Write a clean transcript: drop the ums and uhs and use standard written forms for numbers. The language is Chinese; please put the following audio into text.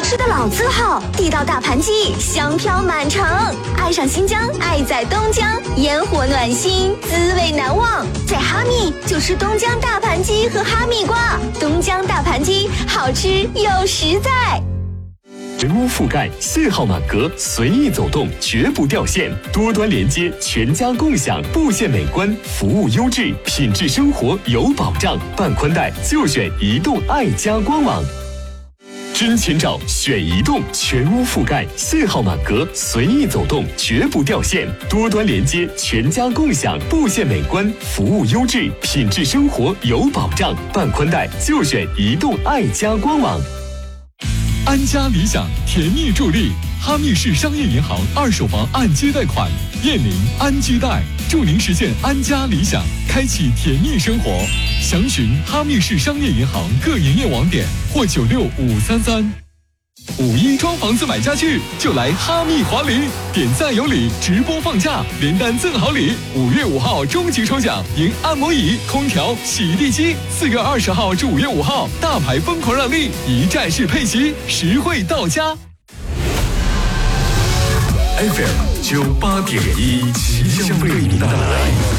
吃的老字号，地道大盘鸡，香飘满城。爱上新疆，爱在东江，烟火暖心，滋味难忘。在哈密就吃东江大盘鸡和哈密瓜，东江大盘鸡好吃又实在。 全屋覆盖，信号满格，随意走动，绝不掉线。多端连接，全家共享，布线美观，服务优质，品质生活有保障。办宽带就选移动爱家官网。真前兆选移动，全屋覆盖，信号满格，随意走动，绝不掉线。多端连接，全家共享，布线美观，服务优质，品质生活有保障。办宽带就选移动爱家官网。 安家理想甜蜜助力，哈密市商业银行二手房按揭贷款，燕邻安居贷，祝您实现安家理想，开启甜蜜生活。详询哈密市商业银行各营业网点或96533。5·1装房子买家具就来哈密华礼，点赞有礼，直播放假，连单赠好礼。5月5号终极抽奖，赢按摩椅、空调、洗地机。4月20号至5月5号，大牌疯狂让利，一站式配齐，实惠到家。 FM 98.1，吉祥为您带来